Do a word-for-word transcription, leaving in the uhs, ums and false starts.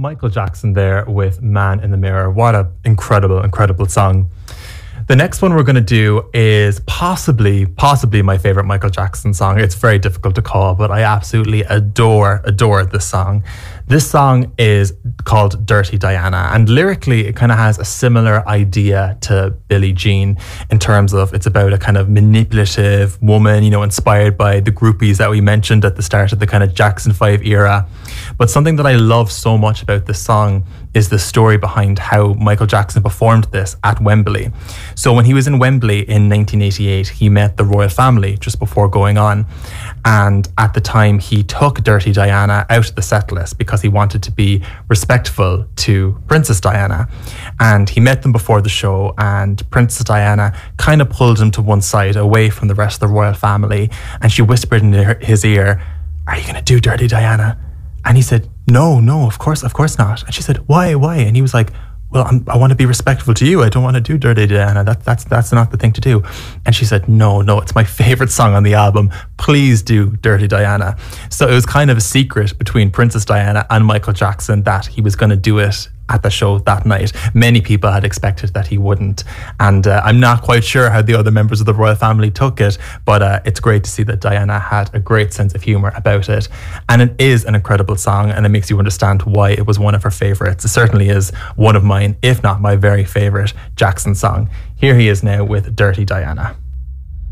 Michael Jackson there with Man in the Mirror. What an incredible, incredible song. The next one we're going to do is possibly, possibly my favorite Michael Jackson song. It's very difficult to call, but I absolutely adore, adore this song. This song is called Dirty Diana, and lyrically it kind of has a similar idea to Billie Jean in terms of it's about a kind of manipulative woman, you know, inspired by the groupies that we mentioned at the start of the kind of Jackson five era. But something that I love so much about this song is the story behind how Michael Jackson performed this at Wembley. So when he was in Wembley in nineteen eighty-eight, he met the royal family just before going on. And at the time, he took Dirty Diana out of the set list because he wanted to be respectful to Princess Diana. And he met them before the show, and Princess Diana kind of pulled him to one side away from the rest of the royal family. And she whispered in his ear, "Are you going to do Dirty Diana?" And he said, no, no, of course, of course not. And she said, why, why? And he was like, well, I'm, I want to be respectful to you. I don't want to do Dirty Diana. That, that's that's not the thing to do. And she said, no, no, it's my favorite song on the album. Please do Dirty Diana. So it was kind of a secret between Princess Diana and Michael Jackson that he was going to do it at the show that night. Many people had expected that he wouldn't. And uh, I'm not quite sure how the other members of the royal family took it, but uh, it's great to see that Diana had a great sense of humour about it. And it is an incredible song, and it makes you understand why it was one of her favourites. It certainly is one of mine, if not my very favourite Jackson song. Here he is now with Dirty Diana.